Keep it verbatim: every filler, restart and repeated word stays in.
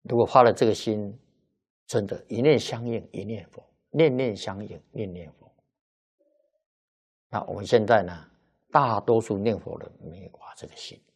如果发了这个心，真的，一念相应，一念佛；念念相应，念念佛。那我们现在呢，大多数念佛人没有发这个心。